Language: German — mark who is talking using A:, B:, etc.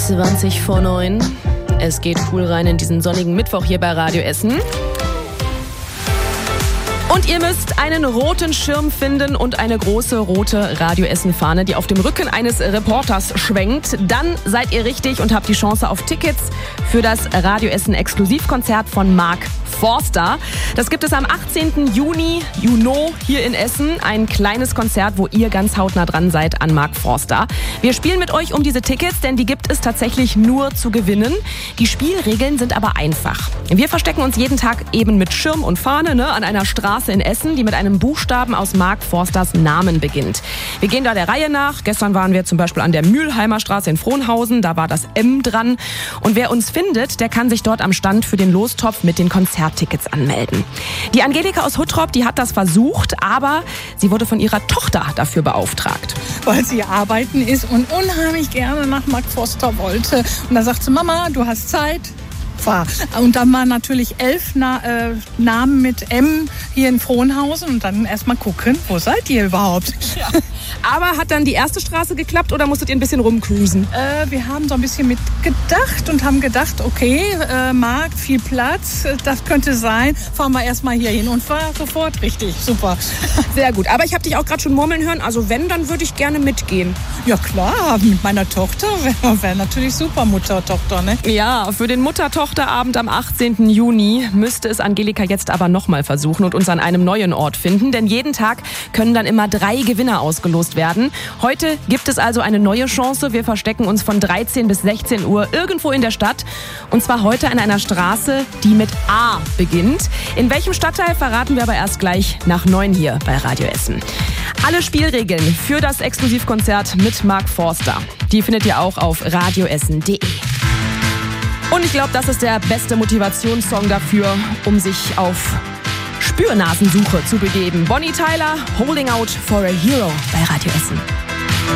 A: 8:20 vor 9. Es geht cool rein in diesen sonnigen Mittwoch hier bei Radio Essen. Und ihr müsst einen roten Schirm finden und eine große rote Radio Essen-Fahne, die auf dem Rücken eines Reporters schwenkt. Dann seid ihr richtig und habt die Chance auf Tickets für das Radio Essen Exklusivkonzert von Mark Forster. Das gibt es am 18. Juni hier in Essen. Ein kleines Konzert, wo ihr ganz hautnah dran seid an Mark Forster. Wir spielen mit euch um diese Tickets, denn die gibt es tatsächlich nur zu gewinnen. Die Spielregeln sind aber einfach. Wir verstecken uns jeden Tag eben mit Schirm und Fahne an einer Straße in Essen, die mit einem Buchstaben aus Mark Forsters Namen beginnt. Wir gehen da der Reihe nach. Gestern waren wir zum Beispiel an der Mülheimer Straße in Frohnhausen. Da war das M dran. Und wer uns findet, der kann sich dort am Stand für den Lostopf mit den Konzerttickets anmelden. Die Angelika aus Huttrop, die hat das versucht, aber sie wurde von ihrer Tochter dafür beauftragt.
B: Weil sie arbeiten ist und unheimlich gerne nach Mark Forster wollte. Und da sagt sie, Mama, du hast Zeit. Und dann waren natürlich 11 Namen mit M hier in Frohnhausen und dann erstmal gucken, wo seid ihr überhaupt?
A: Ja. Aber hat dann die erste Straße geklappt oder musstet ihr ein bisschen rumcruisen?
B: Wir haben so ein bisschen mitgedacht und haben gedacht, okay, Markt, viel Platz, das könnte sein. Fahren wir erstmal hier hin und war sofort richtig, super.
A: Sehr gut, aber ich habe dich auch gerade schon murmeln hören, also wenn, dann würde ich gerne mitgehen.
B: Ja klar, mit meiner Tochter wäre natürlich super, Mutter-Tochter, ne?
A: Ja, für den Mutter-Tochter-Abend am 18. Juni müsste es Angelika jetzt aber nochmal versuchen und uns an einem neuen Ort finden, denn jeden Tag können dann immer 3 Gewinner ausgelost werden. Heute gibt es also eine neue Chance. Wir verstecken uns von 13 bis 16 Uhr irgendwo in der Stadt. Und zwar heute an einer Straße, die mit A beginnt. In welchem Stadtteil verraten wir aber erst gleich nach 9 hier bei Radio Essen. Alle Spielregeln für das Exklusivkonzert mit Mark Forster, die findet ihr auch auf radioessen.de. Und ich glaube, das ist der beste Motivationssong dafür, um sich auf Spürnasensuche zu begeben. Bonnie Tyler, Holding Out for a Hero bei Radio Essen.